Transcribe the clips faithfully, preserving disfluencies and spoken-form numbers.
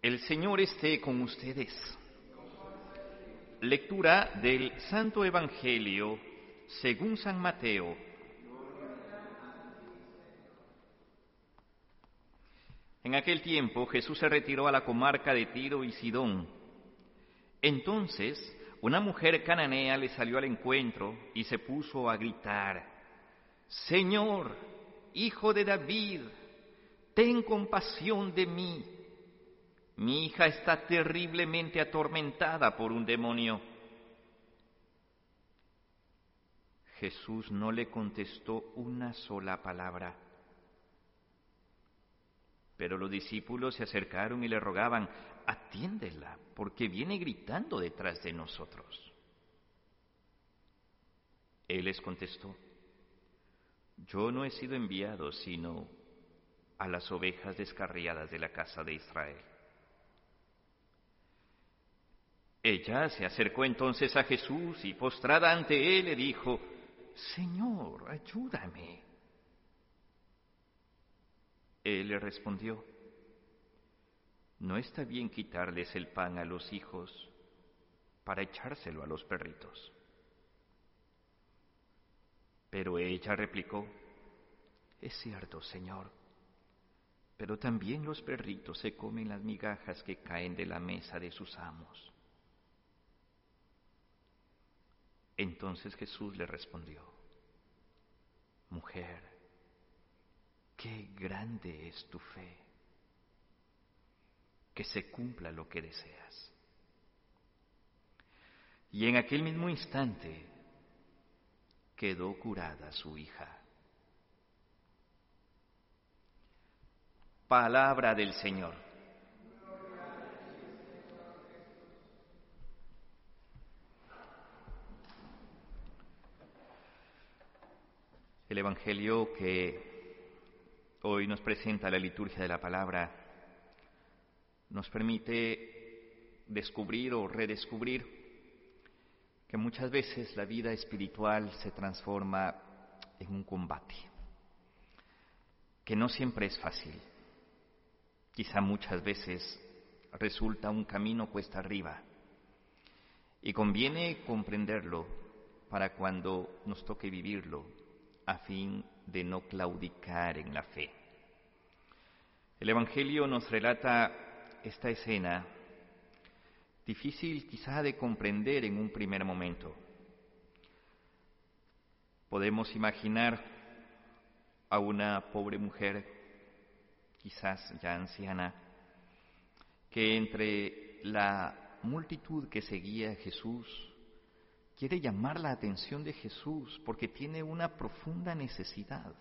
El Señor esté con ustedes. Lectura del Santo Evangelio según San Mateo. En aquel tiempo Jesús se retiró a la comarca de Tiro y Sidón. Entonces una mujer cananea le salió al encuentro y se puso a gritar: «Señor, Hijo de David, ten compasión de mí. Mi hija está terriblemente atormentada por un demonio». Jesús no le contestó una sola palabra. Pero los discípulos se acercaron y le rogaban: «Atiéndela, porque viene gritando detrás de nosotros». Él les contestó: «Yo no he sido enviado sino a las ovejas descarriadas de la casa de Israel». Ella se acercó entonces a Jesús y, postrada ante él, le dijo: «Señor, ayúdame». Él le respondió: «No está bien quitarles el pan a los hijos para echárselo a los perritos». Pero ella replicó: «Es cierto, Señor, pero también los perritos se comen las migajas que caen de la mesa de sus amos». Entonces Jesús le respondió: «Mujer, qué grande es tu fe, que se cumpla lo que deseas». Y en aquel mismo instante quedó curada su hija. Palabra del Señor. El Evangelio que hoy nos presenta la liturgia de la palabra nos permite descubrir o redescubrir que muchas veces la vida espiritual se transforma en un combate, que no siempre es fácil. Quizá muchas veces resulta un camino cuesta arriba, y conviene comprenderlo para cuando nos toque vivirlo, a fin de no claudicar en la fe. El Evangelio nos relata esta escena, difícil quizá de comprender en un primer momento. Podemos imaginar a una pobre mujer, quizás ya anciana, que entre la multitud que seguía a Jesús quiere llamar la atención de Jesús porque tiene una profunda necesidad.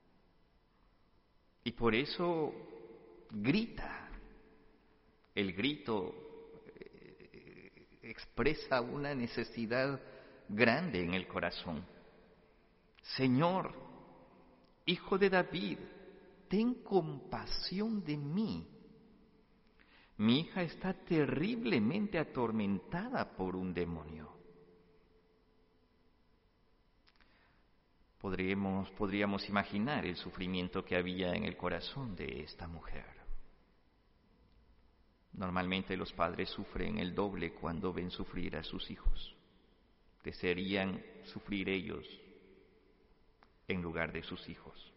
Y por eso grita. El grito eh, expresa una necesidad grande en el corazón. «Señor, Hijo de David, ten compasión de mí. Mi hija está terriblemente atormentada por un demonio». Podríamos, podríamos imaginar el sufrimiento que había en el corazón de esta mujer. Normalmente los padres sufren el doble cuando ven sufrir a sus hijos. Desearían sufrir ellos en lugar de sus hijos.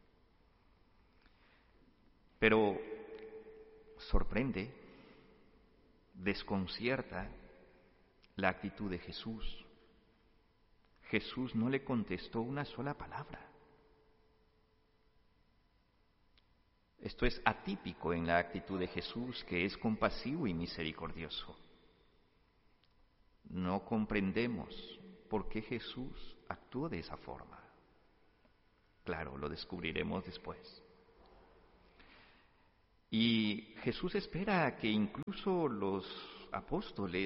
Pero sorprende, desconcierta la actitud de Jesús. Jesús no le contestó una sola palabra. Esto es atípico en la actitud de Jesús, que es compasivo y misericordioso. No comprendemos por qué Jesús actuó de esa forma. Claro, lo descubriremos después. Y Jesús espera a que incluso los apóstoles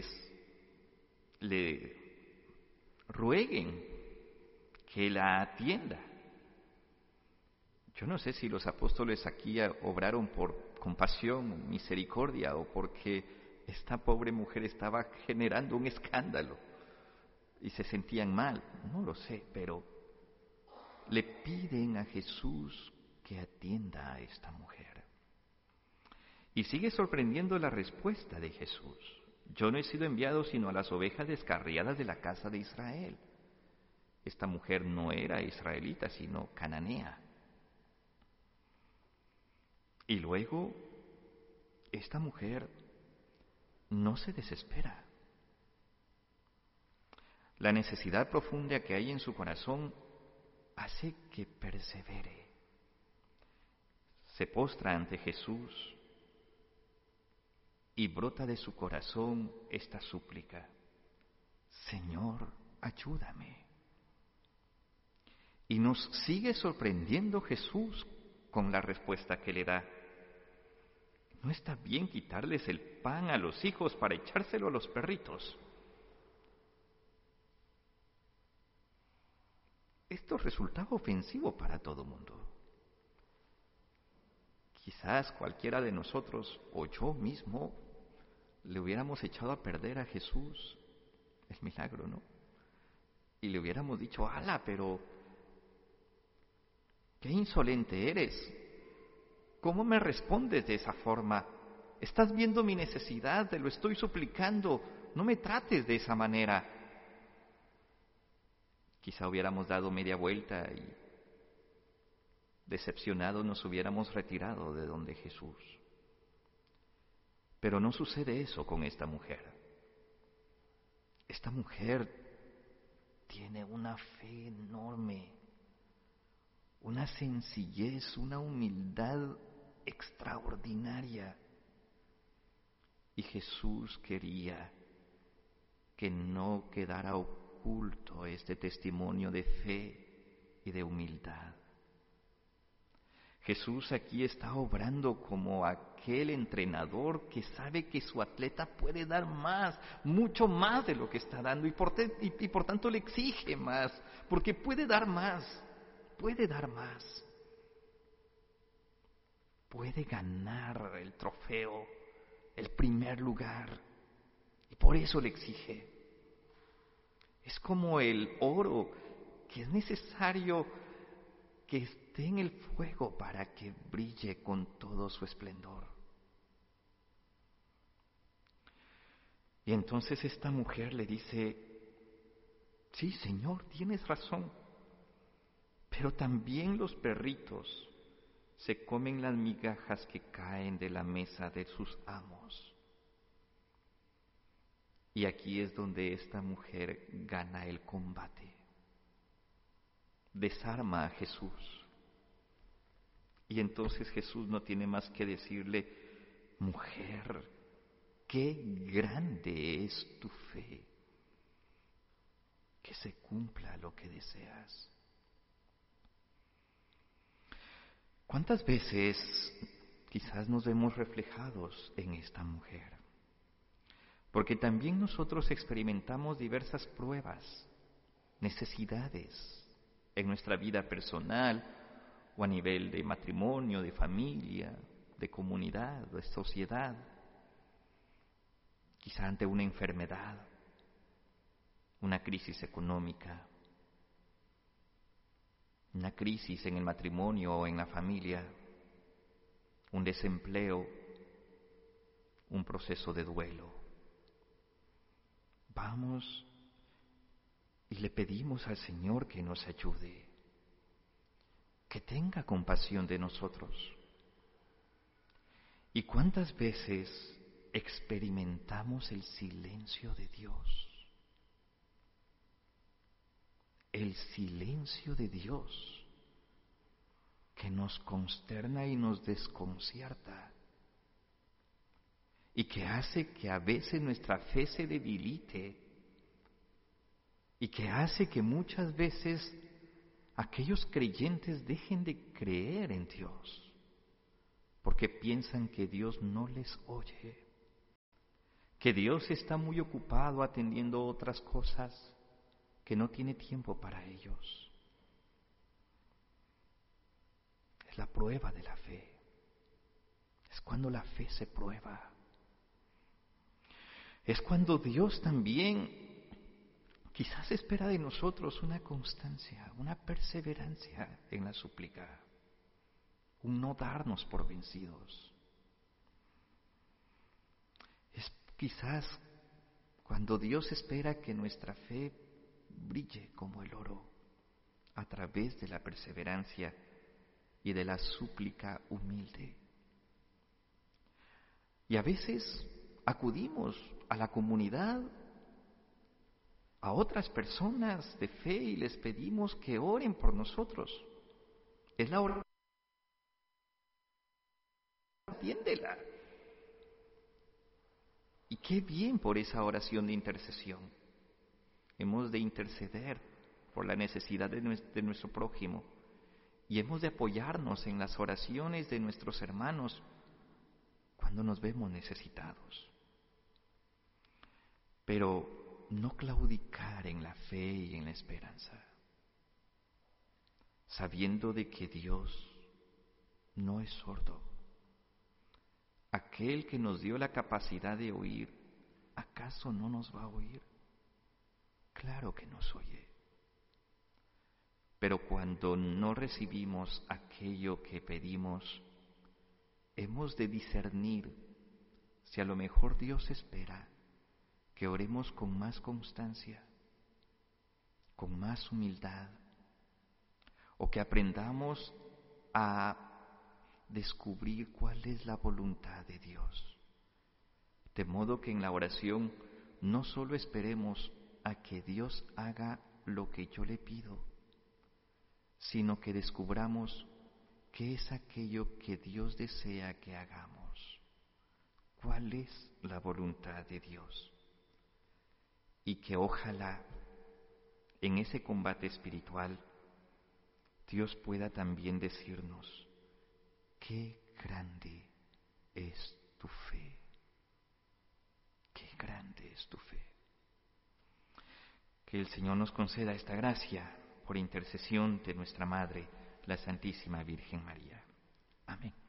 le rueguen que la atienda. Yo no sé si los apóstoles aquí obraron por compasión, misericordia, o porque esta pobre mujer estaba generando un escándalo y se sentían mal, no lo sé, pero le piden a Jesús que atienda a esta mujer. Y sigue sorprendiendo la respuesta de Jesús. Yo no he sido enviado sino a las ovejas descarriadas de la casa de Israel. Esta mujer no era israelita, sino cananea. Y luego, esta mujer no se desespera. La necesidad profunda que hay en su corazón hace que persevere. Se postra ante Jesús y brota de su corazón esta súplica: Señor, ayúdame. Y nos sigue sorprendiendo Jesús con la respuesta que le da. No está bien quitarles el pan a los hijos para echárselo a los perritos. Esto resultaba ofensivo para todo el mundo. Quizás cualquiera de nosotros, o yo mismo, le hubiéramos echado a perder a Jesús el milagro, ¿no? Y le hubiéramos dicho: ¡hala, pero qué insolente eres! ¿Cómo me respondes de esa forma? Estás viendo mi necesidad, te lo estoy suplicando, no me trates de esa manera. Quizá hubiéramos dado media vuelta y, decepcionados, nos hubiéramos retirado de donde Jesús. Pero no sucede eso con esta mujer. Esta mujer tiene una fe enorme, una sencillez, una humildad extraordinaria. Y Jesús quería que no quedara oculto este testimonio de fe y de humildad. Jesús aquí está obrando como aquel entrenador que sabe que su atleta puede dar más, mucho más de lo que está dando, y por, te, y, y por tanto le exige más, porque puede dar más, puede dar más. Puede ganar el trofeo, el primer lugar, y por eso le exige. Es como el oro, que es necesario que esté en el fuego para que brille con todo su esplendor. Y entonces esta mujer le dice: sí, Señor, tienes razón, pero también los perritos se comen las migajas que caen de la mesa de sus amos. Y aquí es donde esta mujer gana el combate. Desarma a Jesús. Y entonces Jesús no tiene más que decirle: mujer, qué grande es tu fe, que se cumpla lo que deseas. ¿Cuántas veces quizás nos vemos reflejados en esta mujer? Porque también nosotros experimentamos diversas pruebas, necesidades en nuestra vida personal o a nivel de matrimonio, de familia, de comunidad, de sociedad. Quizá ante una enfermedad, una crisis económica, una crisis en el matrimonio o en la familia, un desempleo, un proceso de duelo. Vamos y le pedimos al Señor que nos ayude, que tenga compasión de nosotros. ¿Y cuántas veces experimentamos el silencio de Dios? El silencio de Dios que nos consterna y nos desconcierta y que hace que a veces nuestra fe se debilite y que hace que muchas veces aquellos creyentes dejen de creer en Dios porque piensan que Dios no les oye, que Dios está muy ocupado atendiendo otras cosas, que no tiene tiempo para ellos. Es la prueba de la fe. Es cuando la fe se prueba. Es cuando Dios también quizás espera de nosotros una constancia, una perseverancia en la súplica, un no darnos por vencidos. quizás cuando Dios espera que nuestra fe brille como el oro a través de la perseverancia y de la súplica humilde. Y a veces acudimos a la comunidad, a otras personas de fe y les pedimos que oren por nosotros. Es la oración, atiéndela. Y qué bien por esa oración de intercesión. Hemos de interceder por la necesidad de nuestro prójimo y hemos de apoyarnos en las oraciones de nuestros hermanos cuando nos vemos necesitados. Pero no claudicar en la fe y en la esperanza, sabiendo de que Dios no es sordo. Aquel que nos dio la capacidad de oír, ¿acaso no nos va a oír? Claro que nos oye. Pero cuando no recibimos aquello que pedimos, hemos de discernir si a lo mejor Dios espera que oremos con más constancia, con más humildad, o que aprendamos a descubrir cuál es la voluntad de Dios. De modo que en la oración no solo esperemos a que Dios haga lo que yo le pido, sino que descubramos qué es aquello que Dios desea que hagamos, cuál es la voluntad de Dios. Y que ojalá en ese combate espiritual Dios pueda también decirnos: qué grande es tu fe, qué grande es tu fe. Que el Señor nos conceda esta gracia por intercesión de nuestra Madre, la Santísima Virgen María. Amén.